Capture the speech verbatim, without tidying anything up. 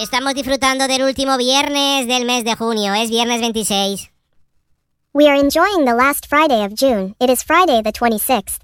Estamos disfrutando del último viernes del mes de junio. Es viernes veintiséis. We are enjoying the last Friday of June. It is Friday the twenty-sixth.